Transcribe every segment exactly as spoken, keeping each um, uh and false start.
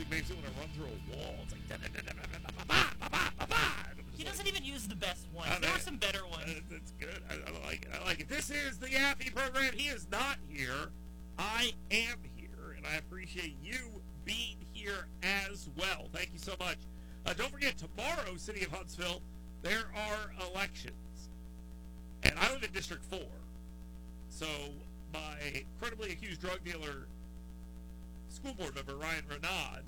makes it when I run through a wall. It's like, da-da-da-da-da-da-ba-ba-ba-ba-ba. He doesn't even use the best ones. Uh, There that- are some better ones. Uh, that's good. I, I like it. I like it. This is the Yaffee program. He is not here. I am here, and I appreciate you being here as well. Thank you so much. Uh, don't forget, tomorrow, City of Huntsville, there are elections. And I live in District four. So my credibly accused drug dealer school board member, Ryan Renaud,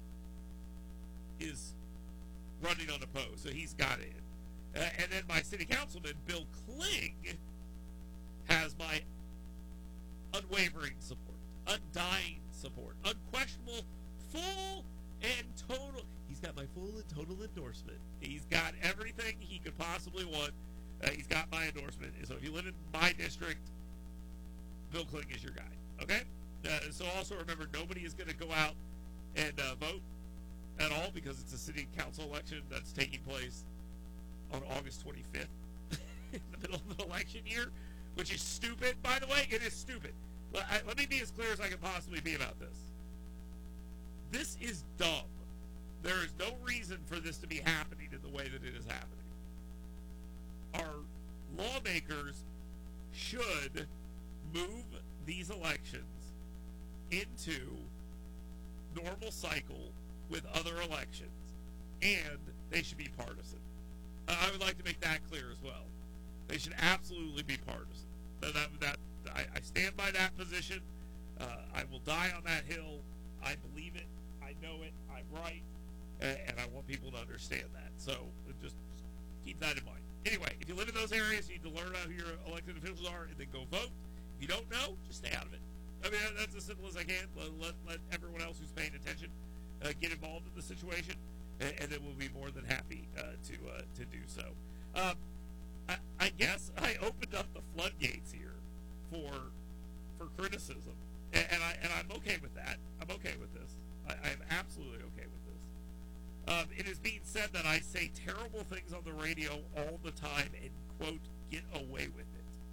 is running unopposed. So he's got in. Uh, and then my city councilman, Bill Kling, has my unwavering support, undying support, unquestionable, full and total. He's got my full and total endorsement. He's got everything he could possibly want. Uh, he's got my endorsement. So if you live in my district, Bill Kling is your guy. Okay? Uh, so also remember, nobody is going to go out and uh, vote at all because it's a city council election that's taking place on August twenty-fifth in the middle of the election year, which is stupid, by the way. It is stupid. Let, I, let me be as clear as I can possibly be about this. This is dumb. There is no reason for this to be happening in the way that it is happening. Our lawmakers should move these elections into normal cycle with other elections, and they should be partisan. I would like to make that clear as well. They should absolutely be partisan. That, that, that I, I stand by that position. Uh, I will die on that hill. I believe it. I know it. I'm right. And, and I want people to understand that. So just, just keep that in mind. Anyway, if you live in those areas, you need to learn who your elected officials are and then go vote. If you don't know, just stay out of it. I mean, that's as simple as I can. Let, let, let everyone else who's paying attention uh, get involved in the situation. And, and then we'll be more than happy uh, to uh, to do so. Um, I, I guess I opened up the floodgates here for for criticism, and, and I and I'm okay with that. I'm okay with this. I, I'm absolutely okay with this. Um, it is being said that I say terrible things on the radio all the time and quote get away with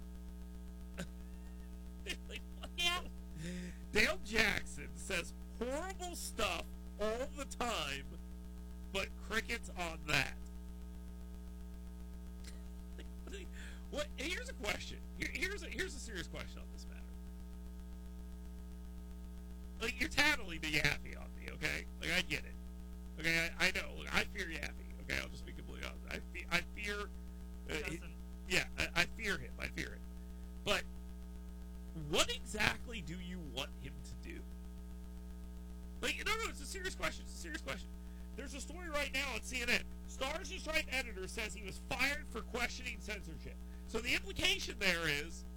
it. Like, Yeah. Dale Jackson says horrible stuff all the time. But crickets on that. What? Here's a question. Here, here's a here's a serious question on this matter. Like, you're tattling the Yaffee on me, okay? Like, I get it. Okay, I, I know. Look, I fear Yaffee. Okay, I'll just be completely honest. I fear. I fear. Uh, it, yeah, I, I fear him. I fear it. But what exactly do you want him to do? Like, no, no. It's a serious question. It's a serious question. There's a story right now on C N N. Stars and Stripes editor says he was fired for questioning censorship. So the implication there is